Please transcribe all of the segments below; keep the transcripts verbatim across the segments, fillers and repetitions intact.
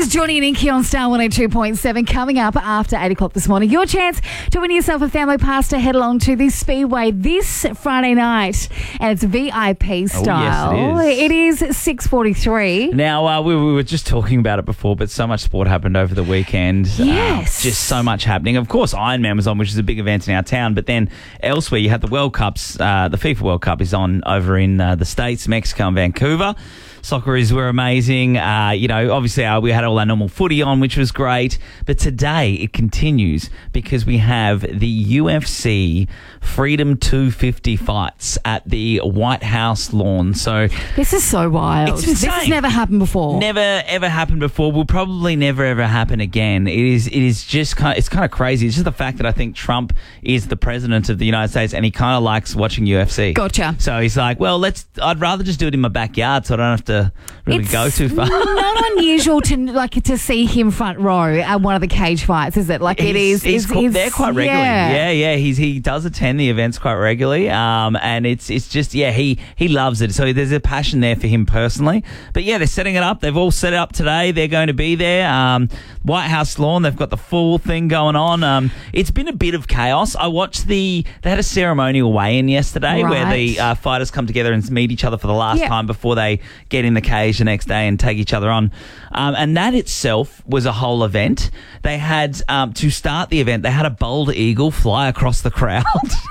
is Johnny and Inky on Star one oh two point seven. Coming up after eight o'clock this morning, your chance to win yourself a family pass to head along to the Speedway this Friday night. And it's V I P style. Oh, yes, it is. It is six forty-three. Now, uh, we, we were just talking about it before, but so much sport happened over the weekend. Yes. Uh, just so much happening. Of course, Ironman was on, which is a big event in our town, but then elsewhere you had the World Cups. Uh, the FIFA World Cup is on over in uh, the States, Mexico and Vancouver. Socceroos were amazing. Uh, you know, obviously uh, we had all our normal footy on, which was great. But today it continues because we have the U F C Freedom two fifty fights at the White House lawn. So this is so wild. It's insane. This has never happened before. Never ever happened before. Will probably never ever happen again. It is. It is just kind. Of, it's kind of crazy. It's just the fact that I think Trump is the president of the United States and he kind of likes watching U F C. Gotcha. So he's like, well, let's. I'd rather just do it in my backyard, so I don't have to. To really it's go too far. Not unusual to like to see him front row at one of the cage fights, is it? Like he's, it is. He's, is, he's is there quite regularly. Yeah, yeah, yeah. He's he does attend the events quite regularly. Um, and it's it's just yeah, he he loves it. So there's a passion there for him personally. But yeah, they're setting it up. They've all set it up today. They're going to be there. Um, White House lawn. They've got the full thing going on. Um, it's been a bit of chaos. I watched the. They had a ceremonial weigh-in yesterday right. where the uh, fighters come together and meet each other for the last yeah. time before they get in the cage the next day and take each other on. Um, and that itself was a whole event. They had, um, to start the event, they had a bald eagle fly across the crowd.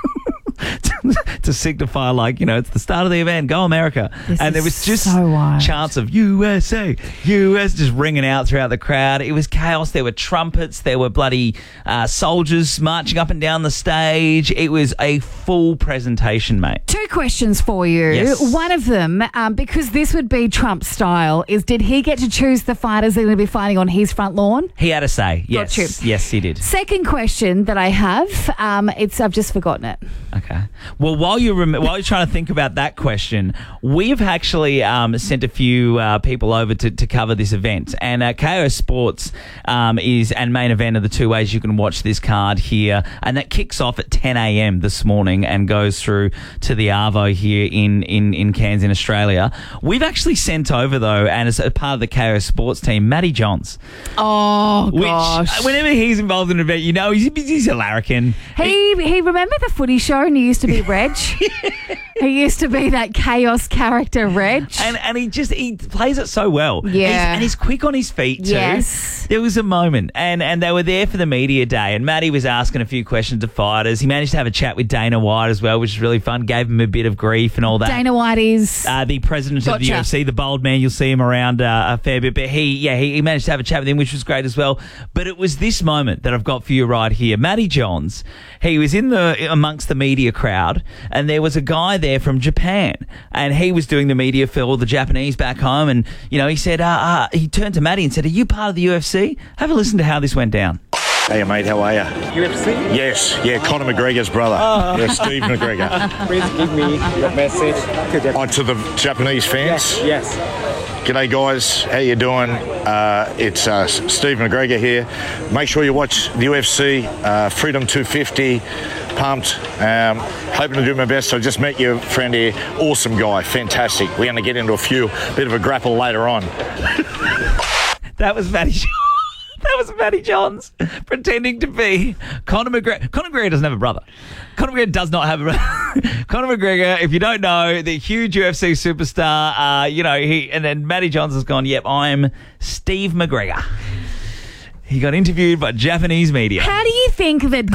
to, to signify, like, you know, it's the start of the event, go America. This and there was just so chants of U S A, U S just ringing out throughout the crowd. It was chaos. There were trumpets. There were bloody uh, soldiers marching up and down the stage. It was a full presentation, mate. Two questions for you. Yes. One of them, um, because this would be Trump style, is did he get to choose the fighters that are going to be fighting on his front lawn? He had a say. Yes. Got you. Yes, he did. Second question that I have, um, it's I've just forgotten it. Okay. Well, while you're rem- while you're trying to think about that question, we've actually um, sent a few uh, people over to, to cover this event, and uh, K O Sports um, is and Main Event are the two ways you can watch this card here, and that kicks off at ten a.m. this morning and goes through to the Arvo here in in in Cairns in Australia. We've actually sent over though, and as a part of the K O Sports team, Matty Johns. Oh gosh! Which, whenever he's involved in an event, you know he's he's a larrikin. He he remember the footy show and he used to be Reg. He used to be that chaos character, Reg. And and he just he plays it so well. Yeah. He's, and he's quick on his feet too. Yes. There was a moment and, and they were there for the media day and Matty was asking a few questions to fighters. He managed to have a chat with Dana White as well, which is really fun. Gave him a bit of grief and all that. Dana White is uh, the president gotcha. of the U F C, the bold man. You'll see him around uh, a fair bit. But he yeah, he, he managed to have a chat with him, which was great as well. But it was this moment that I've got for you right here. Matty Johns, he was in the amongst the media crowd and there was a guy there from Japan and he was doing the media for all the Japanese back home and, you know, he said, uh, uh, he turned to Matty and said, are you part of the U F C? Have a listen to how this went down. Hey mate, how are you? U F C? Yes, yeah, Conor McGregor's brother. Oh. Yeah, Steve McGregor. Please give me your message to the On to the Japanese fans. Yes, yes. G'day guys, how you doing? Uh, it's uh, Steve McGregor here. Make sure you watch the U F C, uh, Freedom two fifty. Pumped. Um, hoping to do my best. So I just met your friend here. Awesome guy. Fantastic. We're going to get into a few, bit of a grapple later on. That was Matty Johns. That was Matty Johns pretending to be Conor McGregor. Conor McGregor doesn't have a brother. Conor McGregor does not have a brother. Conor McGregor, if you don't know, the huge U F C superstar, uh, you know, he and then Matty Johns has gone, yep, I'm Steve McGregor. He got interviewed by Japanese media. How do you think that